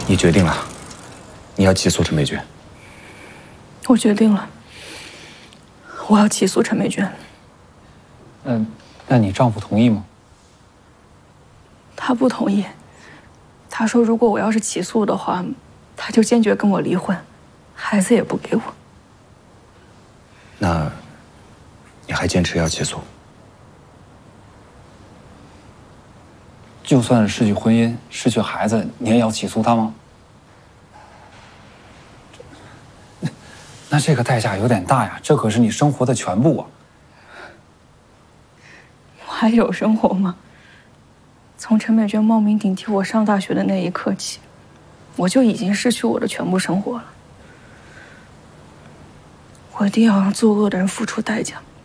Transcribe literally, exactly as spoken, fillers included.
你决定了，你要起诉陈美娟。 我决定了，我要起诉陈美娟。 嗯，那你丈夫同意吗？ 他不同意。他说，如果我要是起诉的话，他就坚决跟我离婚，孩子也不给我。 那，你还坚持要起诉？ 就算失去婚姻、失去孩子，你也要起诉他吗？那这个代价有点大呀，这可是你生活的全部啊！ 我还有生活吗？从陈美娟冒名顶替我上大学的那一刻起，我就已经失去我的全部生活了。我一定要让作恶的人付出代价。